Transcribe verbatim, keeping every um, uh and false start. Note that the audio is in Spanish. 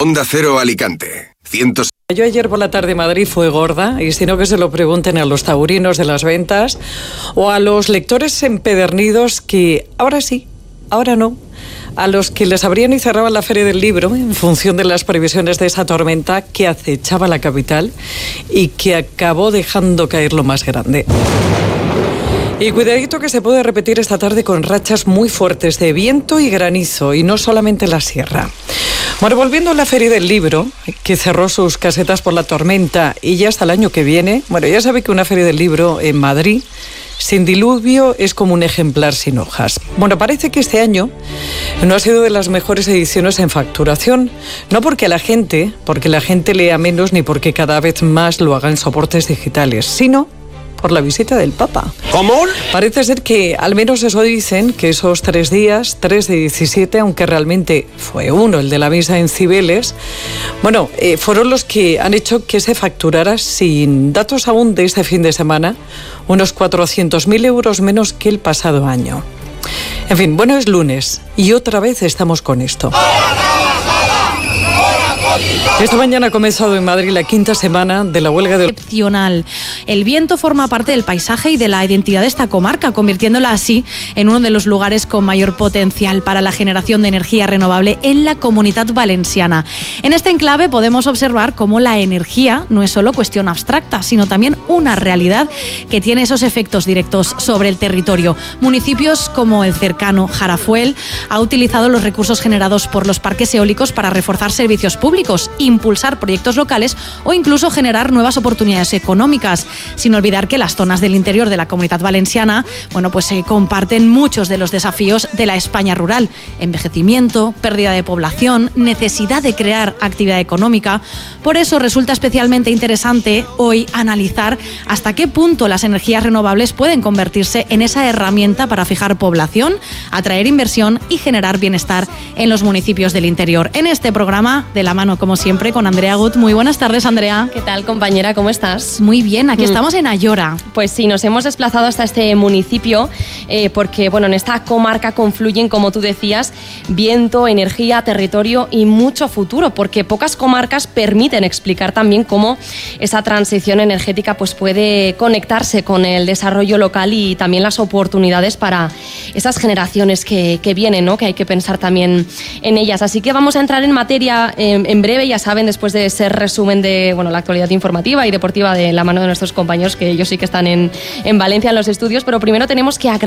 Onda Cero Alicante. Cientos. Yo ayer por la tarde Madrid fue gorda, y si no que se lo pregunten a los taurinos de las ventas o a los lectores empedernidos que ahora sí, ahora no, a los que les abrían y cerraban la Feria del Libro en función de las previsiones de esa tormenta que acechaba la capital y que acabó dejando caer lo más grande. Y cuidadito que se puede repetir esta tarde con rachas muy fuertes de viento y granizo, y no solamente en la sierra. Bueno, volviendo a la Feria del Libro, que cerró sus casetas por la tormenta y ya hasta el año que viene, bueno, ya sabe que una Feria del Libro en Madrid sin diluvio es como un ejemplar sin hojas. Bueno, parece que este año no ha sido de las mejores ediciones en facturación, no porque la gente, porque la gente lea menos ni porque cada vez más lo haga en soportes digitales, sino por la visita del Papa. ¿Cómo? Parece ser que, al menos eso dicen, que esos tres días, tres de diecisiete, aunque realmente fue uno, el de la misa en Cibeles, bueno, eh, fueron los que han hecho que se facturara, sin datos aún de este fin de semana, unos cuatrocientos mil euros menos que el pasado año. En fin, bueno, es lunes y otra vez estamos con esto. Esta mañana ha comenzado en Madrid la quinta semana de la huelga de... Excepcional. El viento forma parte del paisaje y de la identidad de esta comarca, convirtiéndola así en uno de los lugares con mayor potencial para la generación de energía renovable en la Comunitat Valenciana. En este enclave podemos observar cómo la energía no es solo cuestión abstracta, sino también una realidad que tiene esos efectos directos sobre el territorio. Municipios como el cercano Jarafuel ha utilizado los recursos generados por los parques eólicos para reforzar servicios públicos, impulsar proyectos locales o incluso generar nuevas oportunidades económicas, sin olvidar que las zonas del interior de la Comunitat Valenciana, bueno, pues se eh, comparten muchos de los desafíos de la España rural: envejecimiento, pérdida de población, necesidad de crear actividad económica. Por eso resulta especialmente interesante hoy analizar hasta qué punto las energías renovables pueden convertirse en esa herramienta para fijar población, atraer inversión y generar bienestar en los municipios del interior. En este programa, de la mano como siempre con Andrea Gut. Muy buenas tardes, Andrea. ¿Qué tal, compañera? ¿Cómo estás? Muy bien, aquí mm. estamos en Ayora. Pues sí, nos hemos desplazado hasta este municipio eh, porque, bueno, en esta comarca confluyen, como tú decías, viento, energía, territorio y mucho futuro, porque pocas comarcas permiten explicar también cómo esa transición energética pues puede conectarse con el desarrollo local y también las oportunidades para esas generaciones que, que vienen, ¿no? Que hay que pensar también en ellas. Así que vamos a entrar en materia eh, en breve, ya saben, después de ese resumen de, bueno, la actualidad informativa y deportiva de la mano de nuestros compañeros, que ellos sí que están en, en Valencia, en los estudios, pero primero tenemos que agradecer